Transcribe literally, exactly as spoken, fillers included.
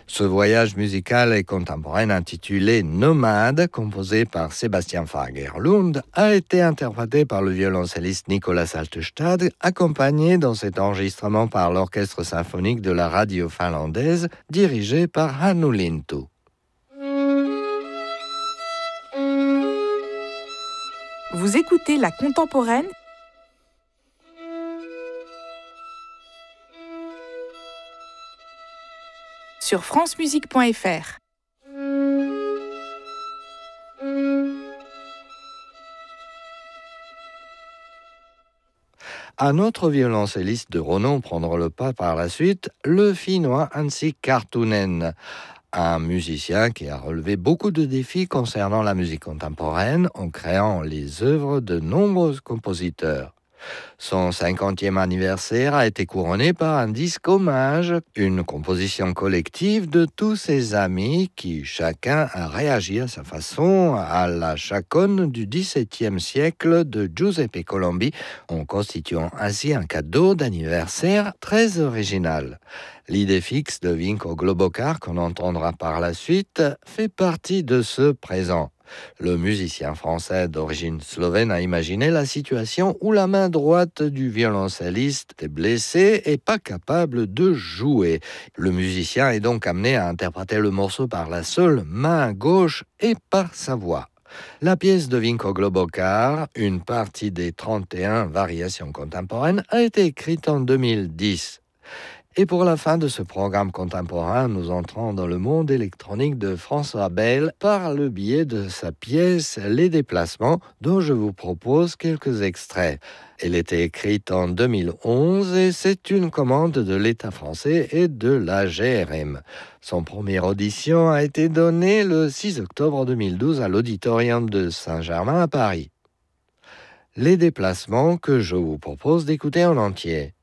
Ce voyage musical et contemporain intitulé Nomade, composé par Sébastien Fagerlund, a été interprété par le violoncelliste Nicolas Saltestad, accompagné dans cet enregistrement par l'orchestre symphonique de la radio finlandaise, dirigé par Hannu Lintu. Vous écoutez La Contemporaine sur francemusique point f r. Un autre violoncelliste de renom prendra le pas par la suite, le Finnois Anssi Karttunen, un musicien qui a relevé beaucoup de défis concernant la musique contemporaine en créant les œuvres de nombreux compositeurs. Son cinquantième anniversaire a été couronné par un disque hommage, une composition collective de tous ses amis qui chacun a réagi à sa façon à la chaconne du dix-septième siècle de Giuseppe Colombi, en constituant ainsi un cadeau d'anniversaire très original. L'idée fixe de Vinko Globokar, qu'on entendra par la suite, fait partie de ce présent. Le musicien français d'origine slovène a imaginé la situation où la main droite du violoncelliste est blessée et pas capable de jouer. Le musicien est donc amené à interpréter le morceau par la seule main gauche et par sa voix. La pièce de Vinko Globokar, une partie des trente et un variations contemporaines, a été écrite en deux mille dix. Et pour la fin de ce programme contemporain, nous entrons dans le monde électronique de François Bell par le biais de sa pièce Les Déplacements, dont je vous propose quelques extraits. Elle était écrite en deux mille onze et c'est une commande de l'État français et de l'A G R M. Son première audition a été donnée le six octobre deux mille douze à l'Auditorium de Saint-Germain à Paris. Les Déplacements que je vous propose d'écouter en entier.